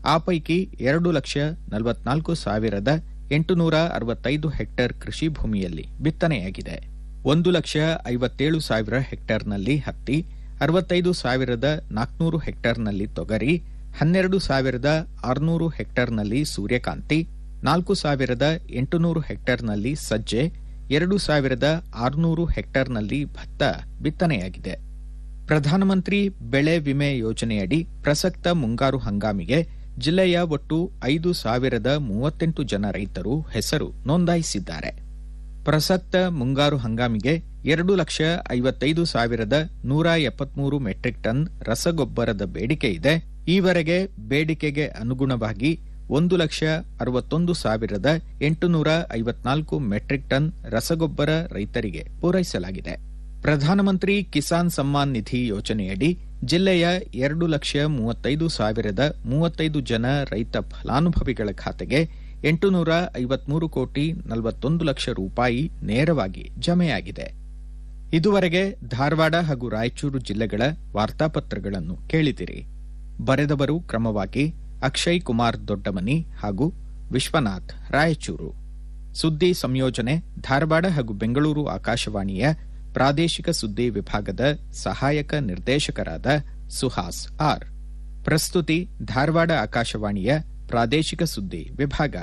ಆ ಪೈಕಿ 2,44,865 ಹೆಕ್ಟೇರ್ ಕೃಷಿ ಭೂಮಿಯಲ್ಲಿ ಬಿತ್ತನೆಯಾಗಿದೆ. 1,57,000 ಹೆಕ್ಟೇರ್ನಲ್ಲಿ ಹತ್ತಿ, 65,400 ಹೆಕ್ಟೇರ್ನಲ್ಲಿ ತೊಗರಿ, 12,600 ಹೆಕ್ಟೇರ್ನಲ್ಲಿ ಸೂರ್ಯಕಾಂತಿ, 4,800 ಹೆಕ್ಟೇರ್ನಲ್ಲಿ ಸಜ್ಜೆ, 2,600 ಹೆಕ್ಟೇರ್ನಲ್ಲಿ ಭತ್ತ ಬಿತ್ತನೆಯಾಗಿದೆ. ಪ್ರಧಾನಮಂತ್ರಿ ಬೆಳೆ ವಿಮೆ ಯೋಜನೆಯಡಿ ಪ್ರಸಕ್ತ ಮುಂಗಾರು ಹಂಗಾಮಿಗೆ ಜಿಲ್ಲೆಯ ಒಟ್ಟು 5,038 ಜನ ರೈತರು ಹೆಸರು ನೋಂದಾಯಿಸಿದ್ದಾರೆ. ಪ್ರಸಕ್ತ ಮುಂಗಾರು ಹಂಗಾಮಿಗೆ 2,55,173 ಮೆಟ್ರಿಕ್ ಟನ್ ರಸಗೊಬ್ಬರದ ಬೇಡಿಕೆ ಇದೆ. ಈವರೆಗೆ ಬೇಡಿಕೆಗೆ ಅನುಗುಣವಾಗಿ 1,61,854 ಮೆಟ್ರಿಕ್ ಟನ್ ರಸಗೊಬ್ಬರ ರೈತರಿಗೆ ಪೂರೈಸಲಾಗಿದೆ. ಪ್ರಧಾನಮಂತ್ರಿ ಕಿಸಾನ್ ಸಮ್ಮಾನ್ ನಿಧಿ ಯೋಜನೆಯಡಿ ಜಿಲ್ಲೆಯ 2,35,035 ಜನ ರೈತ ಫಲಾನುಭವಿಗಳ ಖಾತೆಗೆ 853 ಕೋಟಿ 41 ಲಕ್ಷ ರೂಪಾಯಿ ನೇರವಾಗಿ ಜಮೆಯಾಗಿದೆ. ಇದುವರೆಗೆ ಧಾರವಾಡ ಹಾಗೂ ರಾಯಚೂರು ಜಿಲ್ಲೆಗಳ ವಾರ್ತಾಪತ್ರಗಳನ್ನು ಕೇಳಿದಿರಿ. ಬರೆದವರು ಕ್ರಮವಾಗಿ ಅಕ್ಷಯ್ ಕುಮಾರ್ ದೊಡ್ಡಮನಿ ಹಾಗೂ ವಿಶ್ವನಾಥ್ ರಾಯಚೂರು. ಸುದ್ದಿ ಸಂಯೋಜನೆ ಧಾರವಾಡ ಹಾಗೂ ಬೆಂಗಳೂರು ಆಕಾಶವಾಣಿಯ ಪ್ರಾದೇಶಿಕ ಸುದ್ದಿ ವಿಭಾಗದ ಸಹಾಯಕ ನಿರ್ದೇಶಕರಾದ ಸುಹಾಸ್ ಆರ್. ಪ್ರಸ್ತುತಿ ಧಾರವಾಡ ಆಕಾಶವಾಣಿಯ ಪ್ರಾದೇಶಿಕ ಸುದ್ದಿ ವಿಭಾಗ.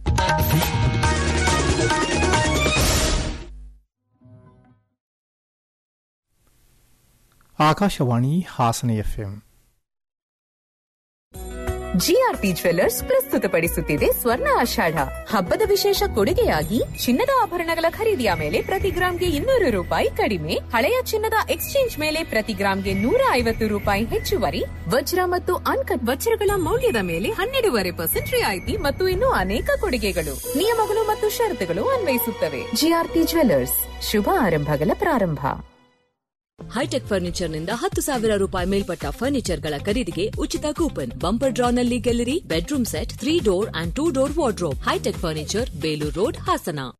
Akashvani Hassan FM. GRP jewellers ಪ್ರಸ್ತುತಪಡಿಸುತ್ತಿದೆ ಸ್ವರ್ಣ ಆಷಾಢ. ಹಬ್ಬದ ವಿಶೇಷ ಕೊಡುಗೆಯಾಗಿ ಚಿನ್ನದ ಆಭರಣಗಳ ಖರೀದಿಯ ಮೇಲೆ ಪ್ರತಿ ಗ್ರಾಂಗೆ 200 ರೂಪಾಯಿ ಕಡಿಮೆ, ಹಳೆಯ ಚಿನ್ನದ ಎಕ್ಸ್ಚೇಂಜ್ ಮೇಲೆ ಪ್ರತಿ ಗ್ರಾಂಗೆ 150 ರೂಪಾಯಿ ಹೆಚ್ಚುವರಿ, ವಜ್ರ ಮತ್ತು ಅನ್ಕಟ್ ವಜ್ರಗಳ ಮೌಲ್ಯದ ಮೇಲೆ 12% ರಿಯಾಯಿತಿ ಮತ್ತು ಇನ್ನೂ ಅನೇಕ ಕೊಡುಗೆಗಳು. ನಿಯಮಗಳು ಮತ್ತು ಷರತ್ತುಗಳು ಅನ್ವಯಿಸುತ್ತವೆ. ಜಿಆರ್ಪಿ ಜ್ವೆಲ್ಲರ್ಸ್, ಶುಭ ಆರಂಭಗಳ ಪ್ರಾರಂಭ. ಹೈಟೆಕ್ ಫರ್ನಿಚರ್ನಿಂದ 10,000 ರೂಪಾಯಿ ಮೇಲ್ಪಟ್ಟ ಫರ್ನಿಚರ್ಗಳ ಖರೀದಿಗೆ ಉಚಿತ coupon. Bumper ಡ್ರಾನಲ್ಲಿ ಗೆಲ್ಲಿರಿ bedroom set, 3 door and 2 door wardrobe. High tech furniture, Belur road, Hassan.